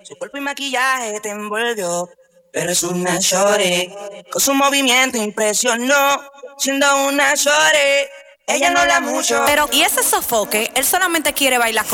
Su cuerpo y maquillaje te envolvió, pero es una shorty. Con su movimiento impresionó, siendo una shorty. Ella no habla mucho, pero ¿y ese sofoque? Él solamente quiere bailar